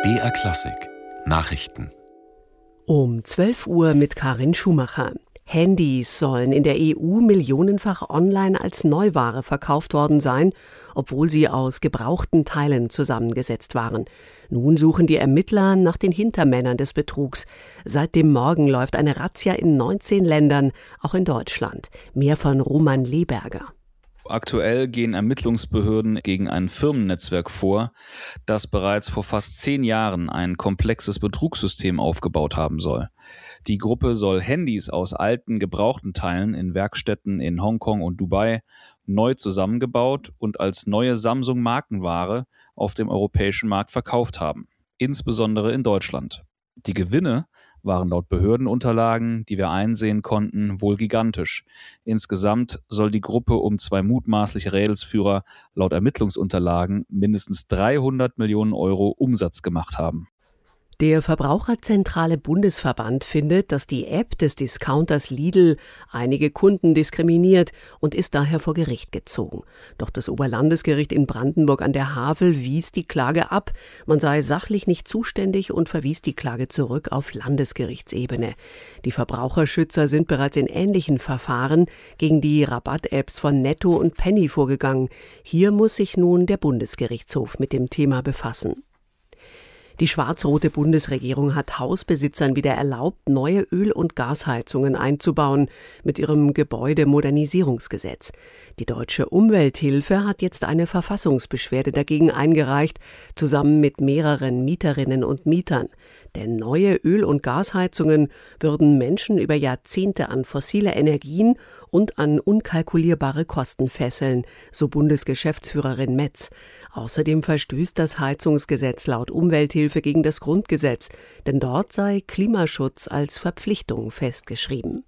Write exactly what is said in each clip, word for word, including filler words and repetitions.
B R Klassik Nachrichten. Um zwölf Uhr mit Karin Schumacher. Handys sollen in der E U millionenfach online als Neuware verkauft worden sein, obwohl sie aus gebrauchten Teilen zusammengesetzt waren. Nun suchen die Ermittler nach den Hintermännern des Betrugs. Seit dem Morgen läuft eine Razzia in neunzehn Ländern, auch in Deutschland. Mehr von Roman Leberger. Aktuell gehen Ermittlungsbehörden gegen ein Firmennetzwerk vor, das bereits vor fast zehn Jahren ein komplexes Betrugssystem aufgebaut haben soll. Die Gruppe soll Handys aus alten, gebrauchten Teilen in Werkstätten in Hongkong und Dubai neu zusammengebaut und als neue Samsung-Markenware auf dem europäischen Markt verkauft haben, insbesondere in Deutschland. Die Gewinne waren laut Behördenunterlagen, die wir einsehen konnten, wohl gigantisch. Insgesamt soll die Gruppe um zwei mutmaßliche Rädelsführer laut Ermittlungsunterlagen mindestens dreihundert Millionen Euro Umsatz gemacht haben. Der Verbraucherzentrale Bundesverband findet, dass die App des Discounters Lidl einige Kunden diskriminiert und ist daher vor Gericht gezogen. Doch das Oberlandesgericht in Brandenburg an der Havel wies die Klage ab. Man sei sachlich nicht zuständig und verwies die Klage zurück auf Landesgerichtsebene. Die Verbraucherschützer sind bereits in ähnlichen Verfahren gegen die Rabatt-Apps von Netto und Penny vorgegangen. Hier muss sich nun der Bundesgerichtshof mit dem Thema befassen. Die schwarz-rote Bundesregierung hat Hausbesitzern wieder erlaubt, neue Öl- und Gasheizungen einzubauen mit ihrem Gebäudemodernisierungsgesetz. Die Deutsche Umwelthilfe hat jetzt eine Verfassungsbeschwerde dagegen eingereicht, zusammen mit mehreren Mieterinnen und Mietern. Denn neue Öl- und Gasheizungen würden Menschen über Jahrzehnte an fossile Energien und an unkalkulierbare Kosten fesseln, so Bundesgeschäftsführerin Metz. Außerdem verstößt das Heizungsgesetz laut Umwelthilfe gegen das Grundgesetz, denn dort sei Klimaschutz als Verpflichtung festgeschrieben.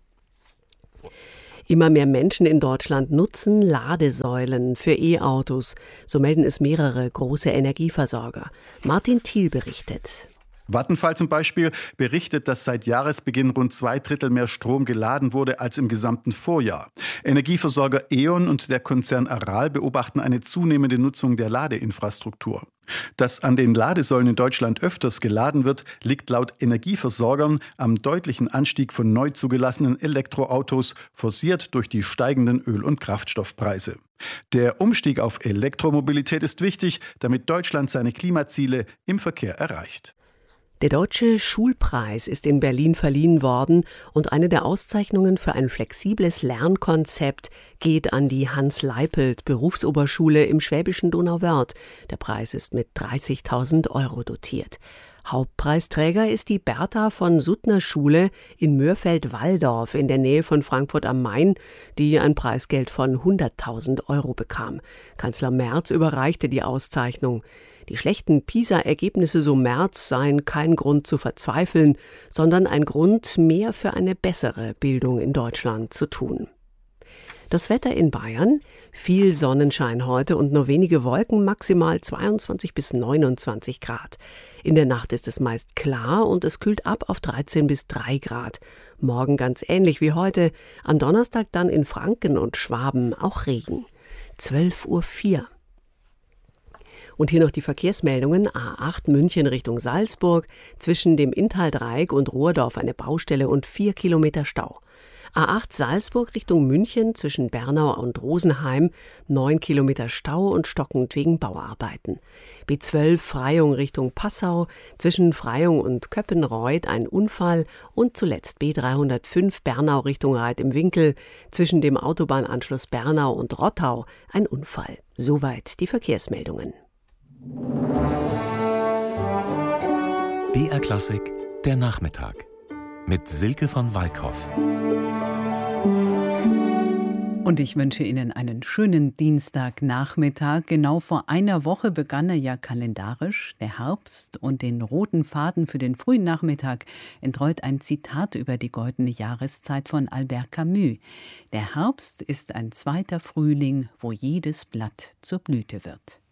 Immer mehr Menschen in Deutschland nutzen Ladesäulen für E-Autos. So melden es mehrere große Energieversorger. Martin Thiel berichtet. Vattenfall zum Beispiel berichtet, dass seit Jahresbeginn rund zwei Drittel mehr Strom geladen wurde als im gesamten Vorjahr. Energieversorger E.ON und der Konzern Aral beobachten eine zunehmende Nutzung der Ladeinfrastruktur. Dass an den Ladesäulen in Deutschland öfters geladen wird, liegt laut Energieversorgern am deutlichen Anstieg von neu zugelassenen Elektroautos, forciert durch die steigenden Öl- und Kraftstoffpreise. Der Umstieg auf Elektromobilität ist wichtig, damit Deutschland seine Klimaziele im Verkehr erreicht. Der Deutsche Schulpreis ist in Berlin verliehen worden und eine der Auszeichnungen für ein flexibles Lernkonzept geht an die Hans-Leipelt-Berufsoberschule im schwäbischen Donauwörth. Der Preis ist mit dreißigtausend Euro dotiert. Hauptpreisträger ist die Bertha von Suttner Schule in Mörfeld-Walldorf in der Nähe von Frankfurt am Main, die ein Preisgeld von hunderttausend Euro bekam. Kanzler Merz überreichte die Auszeichnung. Die schlechten PISA-Ergebnisse, so Merz, seien kein Grund zu verzweifeln, sondern ein Grund, mehr für eine bessere Bildung in Deutschland zu tun. Das Wetter in Bayern: viel Sonnenschein heute und nur wenige Wolken, maximal zweiundzwanzig bis neunundzwanzig Grad. In der Nacht ist es meist klar und es kühlt ab auf dreizehn bis drei Grad. Morgen ganz ähnlich wie heute, am Donnerstag dann in Franken und Schwaben auch Regen. zwölf Uhr vier. Und hier noch die Verkehrsmeldungen. A acht München Richtung Salzburg, zwischen dem Inntal-Dreieck und Rohrdorf eine Baustelle und vier Kilometer Stau. A acht Salzburg Richtung München, zwischen Bernau und Rosenheim, neun Kilometer Stau und stockend wegen Bauarbeiten. B zwölf Freyung Richtung Passau, zwischen Freyung und Köppenreuth ein Unfall und zuletzt B dreihundertfünf Bernau Richtung Reit im Winkel, zwischen dem Autobahnanschluss Bernau und Rottau ein Unfall. Soweit die Verkehrsmeldungen. B R Klassik, der Nachmittag. Mit Silke von Walkhoff. Und ich wünsche Ihnen einen schönen Dienstagnachmittag. Genau vor einer Woche begann er ja kalendarisch, der Herbst, und den roten Faden für den frühen Nachmittag entrollt ein Zitat über die goldene Jahreszeit von Albert Camus. Der Herbst ist ein zweiter Frühling, wo jedes Blatt zur Blüte wird.